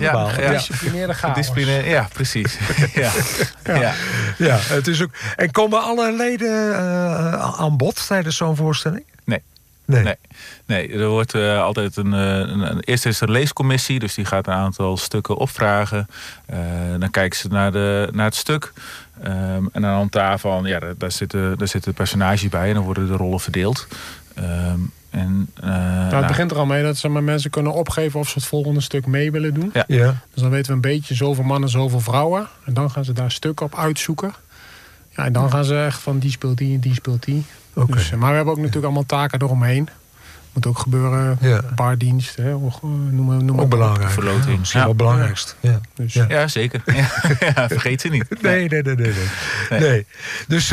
helemaal. Gedisciplineerde chaos. Ja, precies. Ja, het is ook. En komen alle leden aan bod tijdens zo'n voorstelling? Nee, er wordt altijd eerst is er een leescommissie, dus die gaat een aantal stukken opvragen. Dan kijken ze naar het stuk. En aan de hand daarvan, daar zitten personages bij en dan worden de rollen verdeeld. Het begint er al mee dat mensen kunnen opgeven of ze het volgende stuk mee willen doen. Ja. Dus dan weten we een beetje zoveel mannen, zoveel vrouwen. En dan gaan ze daar stukken op uitzoeken. Ja, en dan gaan ze echt van die speelt die en die speelt die. Okay. Dus, maar we hebben ook natuurlijk allemaal taken eromheen. Moet ook gebeuren, bardienst, hè, noem ook belangrijk. Verloting. Misschien wel het belangrijkst. Ja. Dus. Ja, zeker. Ja, vergeet ze niet. Nee. Dus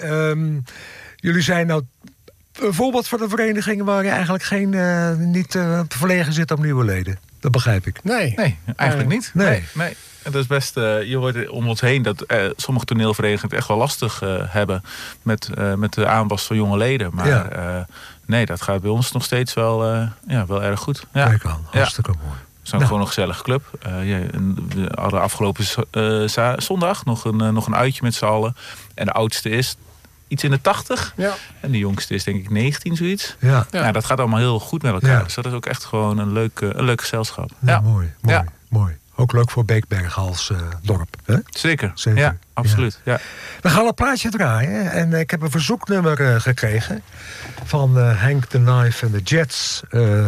jullie zijn nou een voorbeeld van een vereniging waar je eigenlijk niet verlegen zit op nieuwe leden. Dat begrijp ik. Nee, eigenlijk niet. Nee. Het is best, je hoort om ons heen dat sommige toneelverenigingen het echt wel lastig hebben met de aanwas van jonge leden. Maar nee, dat gaat bij ons nog steeds wel erg goed. Ja. Kijk aan, hartstikke mooi. We zijn gewoon een gezellige club. We hadden afgelopen zondag nog een uitje met z'n allen. En de oudste is iets in de 80. Ja. En de jongste is denk ik 19, zoiets. Ja. Dat gaat allemaal heel goed met elkaar. Ja. Dus dat is ook echt gewoon een leuk gezelschap. Ja, mooi. Ook leuk voor Beekberg als dorp. Hè? Zeker. Ja, absoluut. Ja. We gaan een plaatje draaien. En ik heb een verzoeknummer gekregen. Van Hank the Knife en de Jets.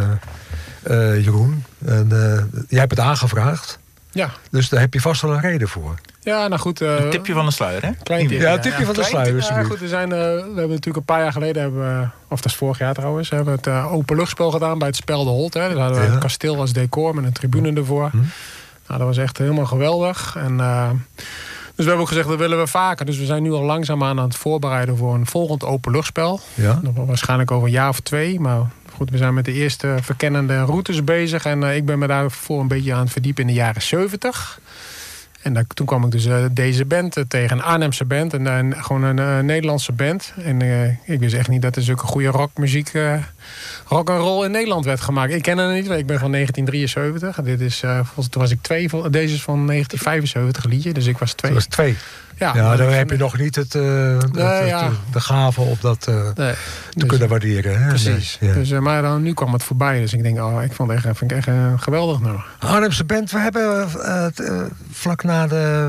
Jeroen. En, jij hebt het aangevraagd. Ja. Dus daar heb je vast wel een reden voor. Ja, nou goed. Een tipje van de sluier, hè? Klein tipje. Ja, een tipje van de sluier. Ja, goed, we hebben natuurlijk een paar jaar geleden, of dat is vorig jaar trouwens, hebben we het openluchtspel gedaan bij het Spel de Holt. Hè. Dus hadden we het kasteel als decor met een tribune ervoor. Nou, dat was echt helemaal geweldig. En, dus we hebben ook gezegd, dat willen we vaker. Dus we zijn nu al langzaamaan aan het voorbereiden voor een volgend openluchtspel. Ja. Waarschijnlijk over een jaar of 2. Maar goed, we zijn met de eerste verkennende routes bezig. En ik ben me daarvoor een beetje aan het verdiepen in de jaren 70. En toen kwam ik dus deze band tegen, een Arnhemse band. En gewoon een Nederlandse band. En ik wist echt niet dat er zulke goede rockmuziek, rock and roll in Nederland werd gemaakt. Ik ken het niet, ik ben van 1973. Dit is, toen was ik 2. Deze is van 1975 liedje, dus ik was 2. Dat was 2. Ja, dan heb je nog niet de gave op dat te kunnen waarderen. Hè? Precies. Nee, ja. Dus, maar dan, nu kwam het voorbij. Dus ik denk, vind ik echt een geweldig nummer. Arnhemse band, we hebben vlak na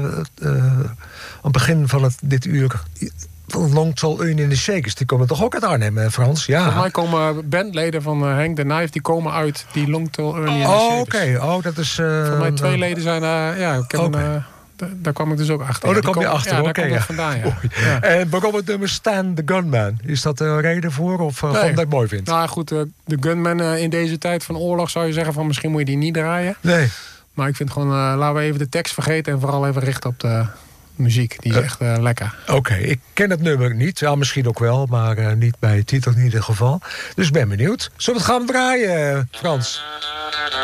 het begin van dit uur Long Tall Onion in the Shakers. Die komen toch ook uit Arnhem, Frans? Ja. Volgens mij komen bandleden van Hank the Knife, die komen uit die Long Tall Onion in the Shakers. Oké. Dat is... Voor mij 2 leden zijn daar kwam ik dus ook achter. Daar kwam je achter. Ja, daar komt het vandaan, ja. En waarom het nummer Stan the Gunman? Is dat een reden voor? Of gewoon dat ik mooi vind? Nou goed, de Gunman in deze tijd van oorlog zou je zeggen van misschien moet je die niet draaien. Nee. Maar ik vind gewoon, laten we even de tekst vergeten en vooral even richten op de muziek. Die is echt lekker. Oké, ik ken het nummer niet. Ja, misschien ook wel, maar niet bij titel in ieder geval. Dus ik ben benieuwd. Zullen we het gaan draaien, Frans?